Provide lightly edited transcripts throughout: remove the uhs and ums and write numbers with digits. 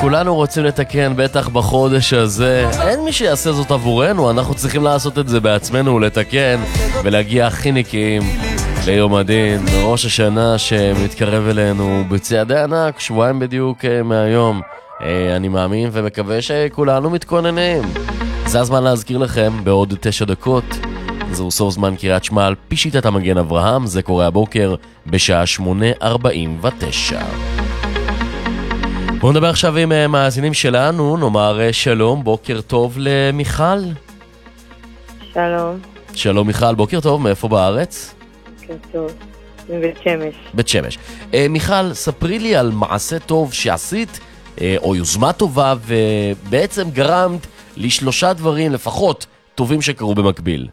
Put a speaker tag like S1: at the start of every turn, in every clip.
S1: כולנו רוצים לתקן, בטח בחודש הזה. אין מי שיעשה זאת עבורנו, אנחנו צריכים לעשות את זה בעצמנו, לתקן ולהגיע הכי נקיים ליום הדין, ראש השנה שמתקרב אלינו בצעדי ענק, שבועיים בדיוק מהיום. אני מאמין ומקווה שכולנו מתכוננים. זה הזמן להזכיר לכם בעוד 9 דקות. זהו סוף זמן קריאת שמע על פי שיטת המגן אברהם. זה קורה הבוקר בשעה 8:49. בואו נדבר עכשיו עם מאזינים שלנו. נאמר שלום, בוקר טוב למיכל.
S2: שלום.
S1: שלום מיכל, בוקר טוב, מאיפה בארץ?
S2: בוקר טוב, מבית שמש.
S1: בית שמש. מיכל, ספרי לי על מעשה טוב שעשית, או יוזמה טובה, ובעצם גרמת ל3 דברים לפחות טובים שקרו במקביל.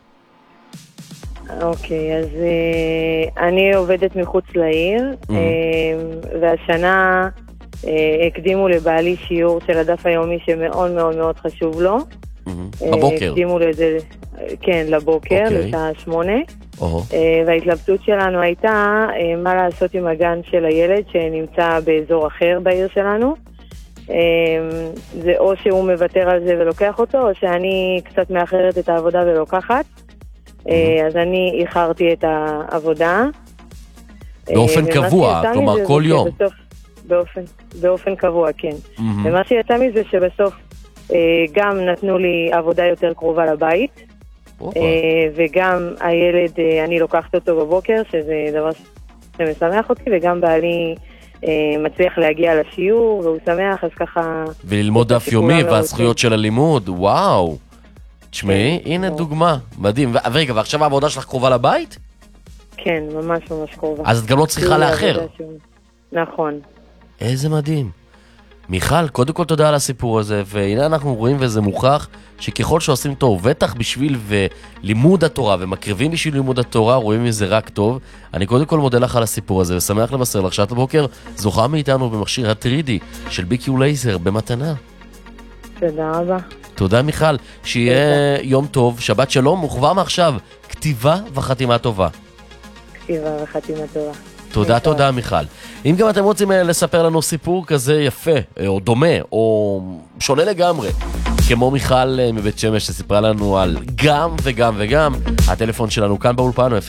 S2: אוקיי, אז אני עובדת מחוץ לעיר, והשנה הקדימו לבעלי שיעור של הדף היומי שמאוד מאוד מאוד חשוב לו.
S1: בבוקר?
S2: הקדימו לזה, כן, לבוקר, לשעה 8. וההתלבטות שלנו הייתה מה לעשות עם הגן של הילד שנמצא באזור אחר בעיר שלנו. זה או שהוא מוותר על זה ולוקח אותו, או שאני קצת מאחרת את העבודה ולוקחת. אז אני איחרתי את העבודה.
S1: באופן קבוע, כלומר כל יום.
S2: באופן קבוע, כן. ומה שיצא מזה שבסוף גם נתנו לי עבודה יותר קרובה לבית, וגם הילד, אני לוקחת אותו בבוקר, שזה דבר שמשמח אותי, וגם בעלי מצליח להגיע לשיעור, והוא שמח, אז ככה...
S1: וללמוד דף יומי והזכויות של הלימוד, וואו. תשמעי, הנה דוגמה, מדהים. ורגע, ועכשיו העבודה שלך קרובה לבית?
S2: כן, ממש ממש קרובה.
S1: אז את גם לא צריכה לאחר.
S2: נכון.
S1: איזה מדהים. מיכל, קודם כל תודה על הסיפור הזה, והנה אנחנו רואים וזה מוכח שככל שעושים טוב, בטח בשביל לימוד התורה ומקריבים בשביל לימוד התורה, רואים מזה רק טוב. אני קודם כל מודה לך על הסיפור הזה, ושמח לבשר לך שעת הבוקר זוכה מאיתנו במכשיר הטרידי של BQ לייזר במתנה.
S2: תודה רבה.
S1: תודה מיכל, שיהיה יום טוב, שבת שלום, וכבר מעכשיו כתיבה וחתימה טובה.
S2: כתיבה וחתימה טובה.
S1: תודה מיכל. אם גם אתם רוצים לספר לנו סיפור כזה יפה, או דומה, או שונה לגמרי, כמו מיכל מבית שמש שסיפרה לנו על גם וגם וגם, הטלפון שלנו כאן באולפן הוא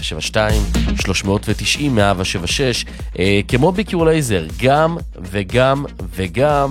S1: 072-390-176, כמו BQ לייזר, גם וגם וגם.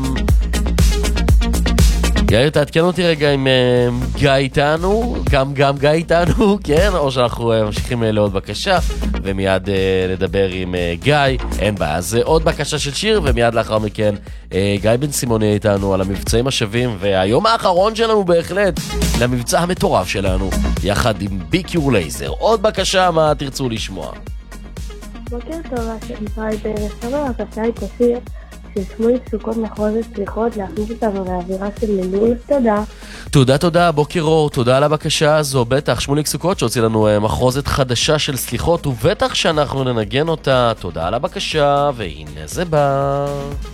S1: יאיר, תעדכן אותי רגע עם גיא איתנו, גם גיא איתנו, כן? או שאנחנו ממשיכים לעוד בקשה, ומיד נדבר עם גיא, אין בעיה. אז עוד בקשה של שיר, ומיד לאחר מכן גיא בן סימוני איתנו על המבצעים השווים, והיום האחרון שלנו בהחלט, למבצע המטורף שלנו, יחד עם BQ לייזר. עוד בקשה, מה תרצו לשמוע?
S3: בוקר טוב, שאני אפשר בבקשה את השיר ששמוליק סוכות מחוזת סליחות להכניס אותנו לאווירה של מילול.
S1: תודה, בוקר אור, תודה על הבקשה הזו. בטח שמוליק סוכות שהוציא לנו מחוזת חדשה של סליחות, ובטח שאנחנו ננגן אותה. תודה על הבקשה, והנה זה בא.